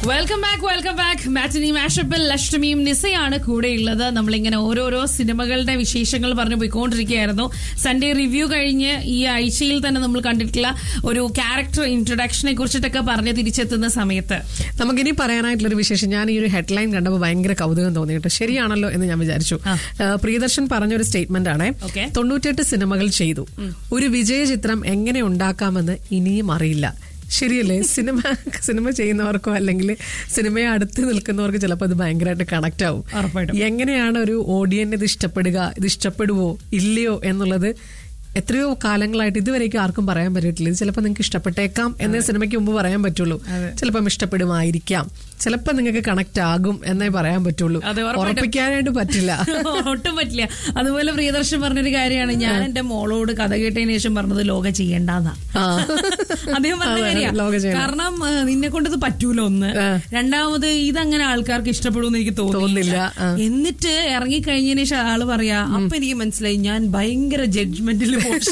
Welcome back മാറ്റിനി മാഷപ്പിൽ ലക്ഷ്മിയും നിസയാണ് കൂടെയുള്ളത്. നമ്മളിങ്ങനെ ഓരോരോ സിനിമകളുടെ വിശേഷങ്ങൾ പറഞ്ഞു പോയിക്കൊണ്ടിരിക്കുകയായിരുന്നു. സൺഡേ റിവ്യൂ കഴിഞ്ഞ് ഈ ആഴ്ചയിൽ തന്നെ നമ്മൾ കണ്ടിട്ടുള്ള ഒരു ക്യാരക്ടർ ഇൻട്രൊഡക്ഷനെ കുറിച്ചിട്ടൊക്കെ പറഞ്ഞ് തിരിച്ചെത്തുന്ന സമയത്ത് നമുക്കിനി പറയാനായിട്ടുള്ളൊരു വിശേഷം, ഞാൻ ഈ ഒരു ഹെഡ്ലൈൻ കണ്ടപ്പോൾ ഭയങ്കര കൗതുകം തോന്നിയിട്ട് ശരിയാണല്ലോ എന്ന് ഞാൻ വിചാരിച്ചു. പ്രിയദർശൻ പറഞ്ഞൊരു സ്റ്റേറ്റ്മെന്റ് ആണ്, 98 സിനിമകൾ ചെയ്തു, ഒരു വിജയ ചിത്രം എങ്ങനെ ഉണ്ടാക്കാമെന്ന് ഇനിയും അറിയില്ല. ശരിയല്ലേ? സിനിമ ചെയ്യുന്നവർക്കോ അല്ലെങ്കിൽ സിനിമയെ അടുത്ത് നിൽക്കുന്നവർക്ക് ചിലപ്പോൾ അത് ഭയങ്കരമായിട്ട് കണക്ട് ആവും. എങ്ങനെയാണ് ഒരു ഓഡിയൻസ് ഇത് ഇഷ്ടപ്പെടുവോ ഇല്ലയോ എന്നുള്ളത് എത്രയോ കാലങ്ങളായിട്ട് ഇതുവരേക്കും ആർക്കും പറയാൻ പറ്റിയിട്ടില്ല. ഇത് ചിലപ്പോൾ നിങ്ങൾക്ക് ഇഷ്ടപ്പെട്ടേക്കാം എന്നേ സിനിമയ്ക്ക് മുമ്പ് പറയാൻ പറ്റുള്ളൂ. ചിലപ്പം ഇഷ്ടപ്പെടുമായിരിക്കാം, ചിലപ്പോൾ നിങ്ങൾക്ക് കണക്ട് ആകും എന്നേ പറയാൻ പറ്റുള്ളൂ. ഉറപ്പിക്കാനായിട്ട് പറ്റില്ല, ഒട്ടും പറ്റില്ല. അതുപോലെ പ്രിയദർശൻ പറഞ്ഞൊരു കാര്യമാണ്, ഞാൻ എന്റെ മോളോട് കഥ കേട്ടതിന് ശേഷം പറഞ്ഞത് ലോക ചെയ്യണ്ടെന്നാ അദ്ദേഹം പറഞ്ഞ കാര്യമാണ്. കാരണം നിന്നെ കൊണ്ട് ഇത് പറ്റൂല, ഒന്ന്. രണ്ടാമത് ഇതങ്ങനെ ആൾക്കാർക്ക് ഇഷ്ടപ്പെടുമെന്ന് എനിക്ക് തോന്നുന്നില്ല. എന്നിട്ട് ഇറങ്ങിക്കഴിഞ്ഞതിന് ശേഷം ആള് പറയാ, അപ്പൊ എനിക്ക് മനസ്സിലായി ഞാൻ ഭയങ്കര ജഡ്ജ്മെന്റിൽ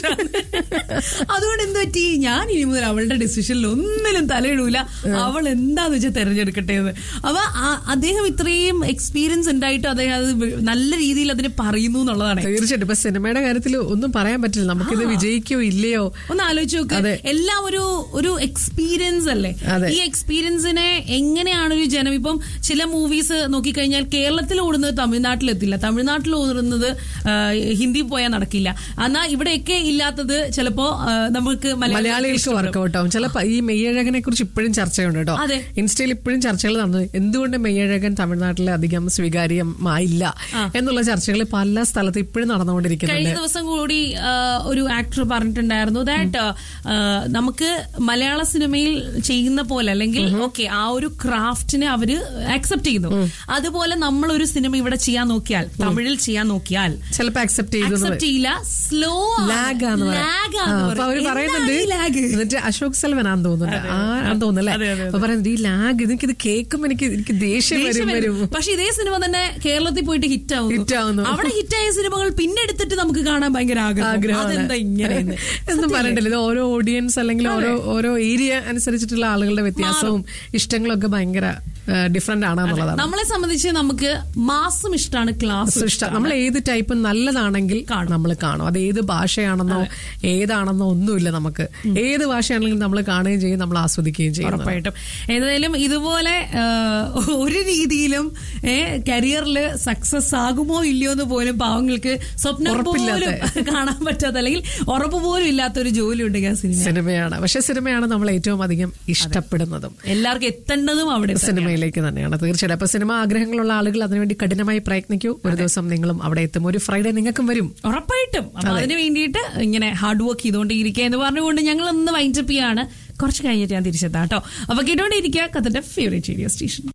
അതുകൊണ്ട് എന്ത് പറ്റി, ഞാൻ ഇനി മുതൽ അവളുടെ ഡിസിഷനിൽ ഒന്നിലും തലയിടൂല, അവൾ എന്താന്ന് വെച്ചാൽ തെരഞ്ഞെടുക്കട്ടെ എന്ന്. അപ്പൊ അദ്ദേഹം ഇത്രയും എക്സ്പീരിയൻസ് ഉണ്ടായിട്ട് അദ്ദേഹം അത് നല്ല രീതിയിൽ അതിന് പറയുന്നു എന്നുള്ളതാണ്. തീർച്ചയായിട്ടും ഇപ്പൊ സിനിമയുടെ കാര്യത്തിൽ ഒന്നും പറയാൻ പറ്റില്ല, നമുക്കിത് വിജയിക്കോ ഇല്ലയോ ഒന്ന് ആലോചിച്ച് നോക്ക്. എല്ലാം ഒരു എക്സ്പീരിയൻസ് അല്ലേ. ഈ എക്സ്പീരിയൻസിനെ എങ്ങനെയാണ് ഒരു ജനം, ഇപ്പം ചില മൂവീസ് നോക്കിക്കഴിഞ്ഞാൽ കേരളത്തിൽ ഓടുന്നത് തമിഴ്നാട്ടിലെത്തില്ല, തമിഴ്നാട്ടിൽ ഓടുന്നത് ഹിന്ദി പോയാൽ നടക്കില്ല. എന്നാൽ ഇവിടെയൊക്കെ ഇല്ലാത്തത് ചിലപ്പോ നമുക്ക് മലയാളികൾക്ക് വർക്കൗട്ട് ആവും. ചിലപ്പോ ഈ മെയ്യഴകനെ കുറിച്ച് ഇപ്പോഴും ചർച്ചയുണ്ട് കേട്ടോ, ഇൻസ്റ്റയിൽ ഇപ്പോഴും ചർച്ചകൾ നടന്നത്. എന്തുകൊണ്ട് മെയ്യഴകൻ തമിഴ്നാട്ടിൽ അധികം സ്വീകാര്യമായില്ല എന്നുള്ള ചർച്ചകൾ പല സ്ഥലത്ത് ഇപ്പോഴും നടന്നുകൊണ്ടിരിക്കുന്നുണ്ട്. കഴിഞ്ഞ ദിവസം കൂടി ഒരു ആക്ടർ പറഞ്ഞിട്ടുണ്ടായിരുന്നു ദാറ്റ് നമുക്ക് മലയാള സിനിമയിൽ ചെയ്യുന്ന പോലെ, അല്ലെങ്കിൽ ഓക്കെ ആ ഒരു ക്രാഫ്റ്റിനെ അവര് അക്സെപ്റ്റ് ചെയ്യുന്നു, അതുപോലെ നമ്മളൊരു സിനിമ ഇവിടെ ചെയ്യാൻ നോക്കിയാൽ, തമിഴിൽ ചെയ്യാൻ നോക്കിയാൽ ചിലപ്പോൾ അക്സെപ്റ്റ് ചെയ്യില്ല, സ്ലോ ലാഗ് അവര് പറയുന്നുണ്ട്. എന്നിട്ട് അശോക് സെൽവനാന്ന് തോന്നുന്നല്ലേ അപ്പൊ പറയുന്നത്, ഈ ലാഗ് എനിക്കിത് കേൾക്കുമ്പോ എനിക്ക് ദേഷ്യം വരും. പക്ഷെ ഇതേ സിനിമ തന്നെ കേരളത്തിൽ പോയിട്ട് ഹിറ്റ് ആവുന്നു. അവിടെ ഹിറ്റായ സിനിമകൾ പിന്നെ എടുത്തിട്ട് നമുക്ക് കാണാൻ ഭയങ്കര ആഗ്രഹം. എന്നും പറയണ്ടല്ലോ, ഇത് ഓരോ ഓഡിയൻസ് അല്ലെങ്കിൽ ഓരോ ഏരിയ അനുസരിച്ചിട്ടുള്ള ആളുകളുടെ വ്യത്യാസവും ഇഷ്ടങ്ങളും ഒക്കെ ഭയങ്കര ഡിഫറെന്റ് ആണെന്നുള്ളതാണ്. നമ്മളെ സംബന്ധിച്ച് നമുക്ക് മാസും ഇഷ്ടമാണ്, ക്ലാസ് ഇഷ്ടം. നമ്മൾ ഏത് ടൈപ്പ് നല്ലതാണെങ്കിൽ നമ്മൾ കാണും. അത് ഏത് ഭാഷയാണെന്നോ ഏതാണെന്നോ ഒന്നുമില്ല, നമുക്ക് ഏത് ഭാഷയാണെങ്കിലും നമ്മൾ കാണുകയും ചെയ്യും, നമ്മൾ ആസ്വദിക്കുകയും ചെയ്യും. ഉറപ്പായിട്ടും. ഏതായാലും ഇതുപോലെ ഒരു രീതിയിലും കരിയറിൽ സക്സസ് ആകുമോ ഇല്ലയോ എന്ന് പോലും പാവങ്ങൾക്ക് സ്വപ്നം പോലും കാണാൻ പറ്റാത്ത, അല്ലെങ്കിൽ ഉറപ്പ് പോലും ഇല്ലാത്തൊരു ജോലി ഉണ്ടെങ്കിൽ സിനിമയാണ്. പക്ഷെ സിനിമയാണ് നമ്മൾ ഏറ്റവും അധികം ഇഷ്ടപ്പെടുന്നതും എല്ലാവർക്കും എത്തേണ്ടതും അവിടെ സിനിമയിലേക്ക് തന്നെയാണ്. തീർച്ചയായിട്ടും. അപ്പൊ സിനിമ ആഗ്രഹങ്ങളുള്ള ആളുകൾ അതിനുവേണ്ടി കഠിനമായി പ്രയത്നിക്കൂ. ഒരു ദിവസം നിങ്ങളും അവിടെ എത്തും, ഒരു ഫ്രൈഡേ നിങ്ങൾക്കും വരും ഉറപ്പായിട്ടും. അപ്പൊ അതിന് വേണ്ടിയിട്ട് ഇങ്ങനെ ഹാർഡ് വർക്ക് ചെയ്തുകൊണ്ടിരിക്കുക എന്ന് പറഞ്ഞുകൊണ്ട് ഞങ്ങൾ ഒന്ന് വൈൻഡപ്പ് ചെയ്യാണ്. കുറച്ച് കഴിഞ്ഞിട്ട് ഞാൻ തിരിച്ചെത്താം കേട്ടോ. അപ്പൊ കേട്ടോണ്ടിരിക്കുക കഥന്റെ ഫേവറേറ്റ് റേഡിയോ സ്റ്റേഷൻ.